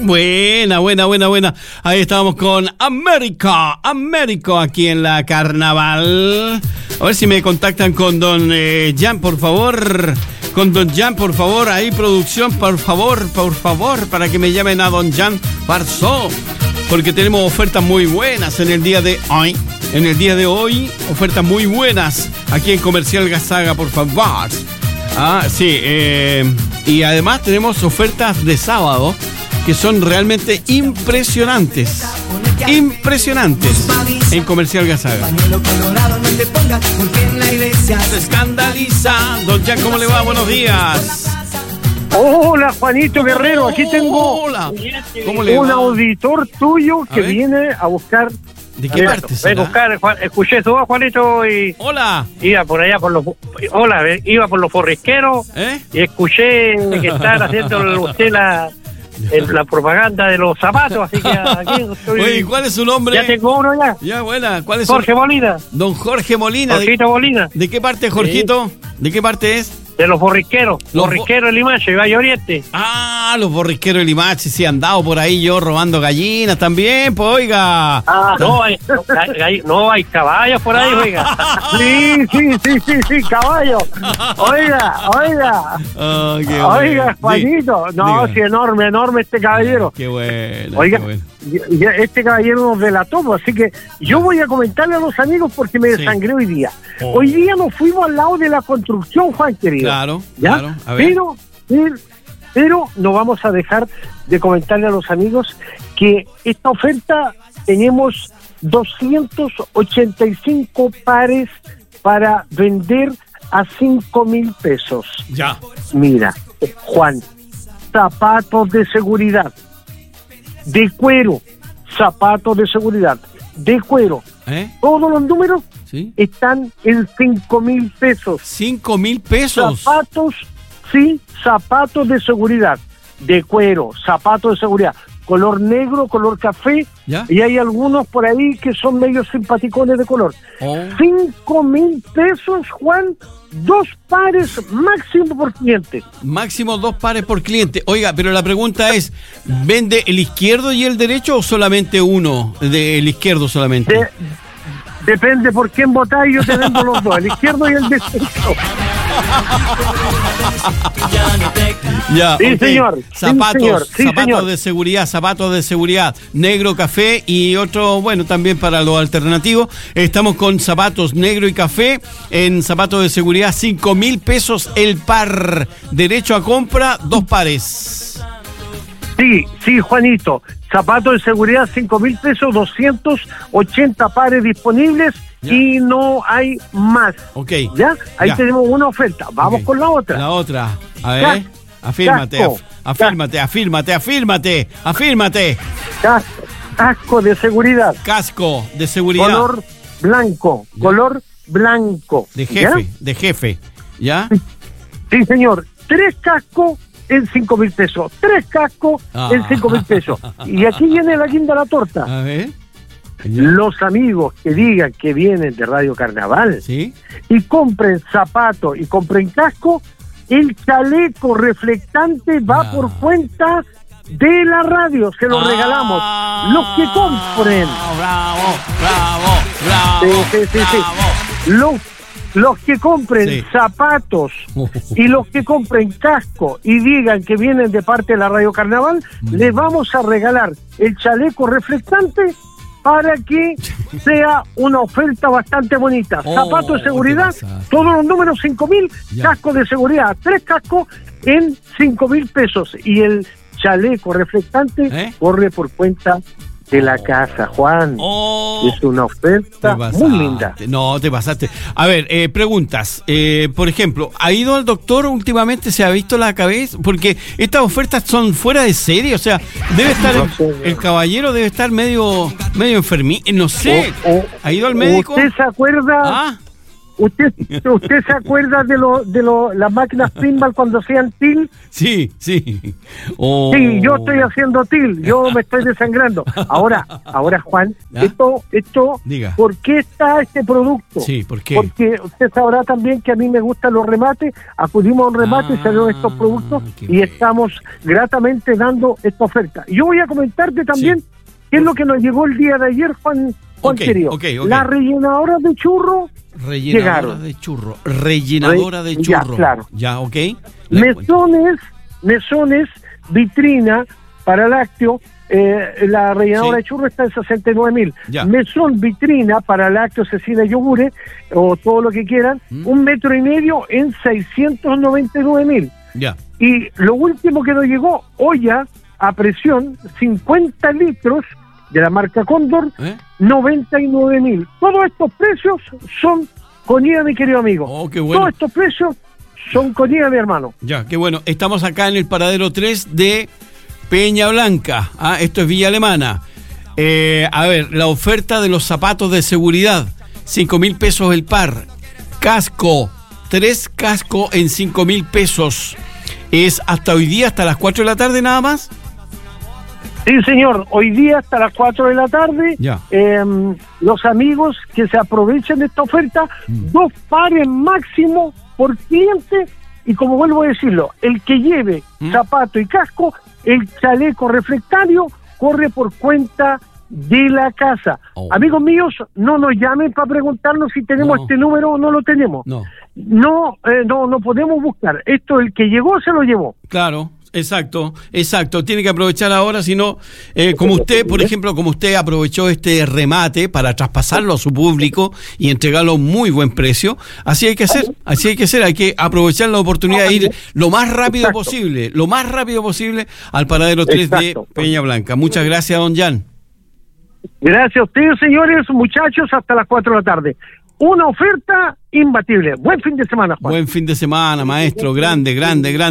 Buena. Ahí estábamos con América aquí en la Carnaval. A ver si me contactan con don Jan, por favor. Con don Jan, por favor. Ahí, producción, por favor, para que me llamen a don Jan Barzó. Porque tenemos ofertas muy buenas en el día de hoy. Ofertas muy buenas aquí en Comercial Gazaga, por favor. Y además tenemos ofertas de sábado que son realmente impresionantes en Comercial Gazaga. Se escandaliza. Don Jan, ¿cómo le va? Buenos días. Hola, Juanito Guerrero, aquí tengo ¿Cómo le va? un auditor tuyo que viene a buscar. ¿De qué parte será? Escuché tu voz, Juanito, y Hola. iba por allá iba por los forrisqueros, y escuché que están haciendo usted la propaganda de los zapatos, así que aquí estoy. Oye, ¿cuál es su nombre? Ya tengo uno ya. Ya, buena. ¿Cuál es Jorge Molina. Don Jorge Molina. Jorgito Molina. ¿De qué parte, Jorgito? Sí. ¿De qué parte es? De los borrisqueros. Borrisqueros de Limache, Valle Oriente. Ah, los borrisqueros de Limache, sí, han dado por ahí yo robando gallinas también, pues, oiga. No, hay caballos por ahí, oiga. Sí, caballos. Oiga. Oh, oiga, Juanito. Sí, no, diga. sí, enorme este caballero. Qué bueno. Oiga, qué bueno. Este caballero nos delató, así que yo voy a comentarle a los amigos porque me desangré hoy día. Oh. Hoy día nos fuimos al lado de la construcción, Juan querido. Claro. A ver. Pero no vamos a dejar de comentarle a los amigos que esta oferta tenemos 285 pares para vender a 5,000 pesos. Ya. Mira, Juan, zapatos de seguridad, de cuero, zapatos de seguridad, de cuero. Todos los números están en 5,000 pesos. 5,000 pesos. Zapatos de seguridad, de cuero, zapatos de seguridad, color negro, color café, ¿ya? Y hay algunos por ahí que son medio simpaticones de color. 5,000 pesos, Juan, 2 pares máximo por cliente. Máximo 2 pares por cliente. Oiga, pero la pregunta es, ¿vende el izquierdo y el derecho o solamente uno? El izquierdo solamente. Depende por quién votáis, yo te vendo los dos, el izquierdo y el derecho. Ya, sí, señor. Zapatos señor. de seguridad, negro, café y otro, bueno, también para lo alternativo. Estamos con zapatos negro y café en zapatos de seguridad, 5,000 pesos el par. Derecho a compra, 2 pares. Sí, Juanito. Zapatos de seguridad, 5,000 pesos, 280 pares disponibles. Ya. Y no hay más. Ok. ¿Ya? Ahí tenemos una oferta. Vamos con la otra. La otra. A ver. Afírmate. Casco de seguridad. Casco de seguridad. Color blanco. De jefe. ¿Ya? Sí, señor. 3 cascos en 5,000 pesos. 3 cascos en 5,000 pesos. Y aquí viene la guinda de la torta. A ver. Los amigos que digan que vienen de Radio Carnaval, ¿sí?, y compren zapatos y compren casco, el chaleco reflectante va por cuenta de la radio, se lo regalamos. Los que compren. Bravo. Los que compren zapatos y los que compren casco y digan que vienen de parte de la Radio Carnaval, les vamos a regalar el chaleco reflectante para que sea una oferta bastante bonita. Zapatos de seguridad, todos los números 5,000, casco de seguridad, 3 cascos en 5,000 pesos. Y el chaleco reflectante corre por cuenta de la casa, Juan. Es una oferta muy linda. No, te pasaste. A ver, preguntas. Por ejemplo, ¿ha ido al doctor últimamente? ¿Se ha visto la cabeza? Porque estas ofertas son fuera de serie. O sea, debe estar el caballero debe estar medio enfermito. No sé. ¿Ha ido al médico? ¿Usted se acuerda? ¿Usted se acuerda de las máquinas pinball cuando hacían til? Sí. Sí, yo estoy haciendo til, yo me estoy desangrando. Ahora Juan, esto Diga. ¿Por qué está este producto? Sí, ¿por qué? Porque usted sabrá también que a mí me gustan los remates, acudimos a un remate y salieron estos productos y estamos gratamente dando esta oferta. Yo voy a comentarte también qué es lo que nos llegó el día de ayer, Juan querido. Las rellenadoras de churro llegaron. Rellenadora de churro. Ya, claro. Ya, ok. Mesones, vitrina para lácteo. La rellenadora de churro está en 69.000. Mesón, vitrina para lácteos, cecina, yogures o todo lo que quieran, 1,5 metros en 699.000. Ya. Y lo último que nos llegó, olla a presión, 50 litros de la marca Cóndor, 99.000. Todos estos precios son con IVA, mi querido amigo. Oh, qué bueno. Todos estos precios son con IVA, mi hermano. Ya, qué bueno. Estamos acá en el paradero 3 de Peña Blanca. Esto es Villa Alemana. A ver, la oferta de los zapatos de seguridad, 5.000 pesos el par. Casco, 3 cascos en 5.000 pesos. ¿Es hasta hoy día, hasta las 4 de la tarde nada más? Sí, señor, hoy día hasta las 4 de la tarde, los amigos que se aprovechen de esta oferta, 2 pares máximo por cliente, y como vuelvo a decirlo, el que lleve zapato y casco, el chaleco reflectario corre por cuenta de la casa. Amigos míos, no nos llamen para preguntarnos si tenemos este número o no lo tenemos. No podemos buscar. Esto, el que llegó, se lo llevó. Claro. Exacto. Tiene que aprovechar ahora, si no, como usted, por ejemplo, como usted aprovechó este remate para traspasarlo a su público y entregarlo a un muy buen precio. Así hay que hacer, hay que aprovechar la oportunidad de ir lo más rápido posible al paradero 3 de Peña Blanca. Muchas gracias, don Jan. Gracias a ustedes, señores, muchachos, hasta las 4 de la tarde. Una oferta imbatible. Buen fin de semana, Juan. Buen fin de semana, maestro. Grande.